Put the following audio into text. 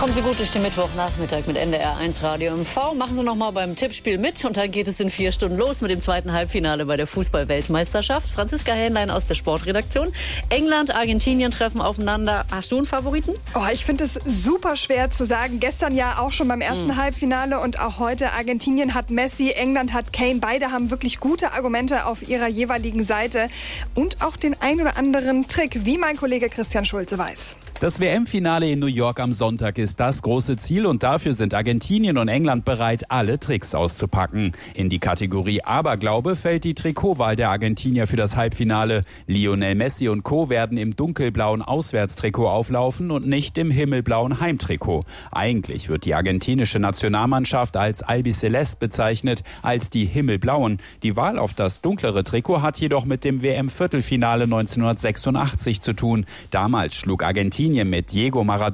Kommen Sie gut durch den Mittwochnachmittag mit NDR1 Radio MV. Machen Sie noch mal beim Tippspiel mit und dann geht es in 4 Stunden los mit dem zweiten Halbfinale bei der Fußball-Weltmeisterschaft. Franziska Hähnlein aus der Sportredaktion. England, Argentinien treffen aufeinander. Hast du einen Favoriten? Ich finde es super schwer zu sagen. Gestern ja auch schon beim ersten Halbfinale und auch heute. Argentinien hat Messi, England hat Kane. Beide haben wirklich gute Argumente auf ihrer jeweiligen Seite und auch den ein oder anderen Trick, wie mein Kollege Christian Schulze weiß. Das WM-Finale in New York am Sonntag ist das große Ziel und dafür sind Argentinien und England bereit, alle Tricks auszupacken. In die Kategorie Aberglaube fällt die Trikotwahl der Argentinier für das Halbfinale. Lionel Messi und Co. werden im dunkelblauen Auswärtstrikot auflaufen und nicht im himmelblauen Heimtrikot. Eigentlich wird die argentinische Nationalmannschaft als Albiceleste bezeichnet, als die Himmelblauen. Die Wahl auf das dunklere Trikot hat jedoch mit dem WM-Viertelfinale 1986 zu tun. Damals schlug Argentinien mit Diego Maradona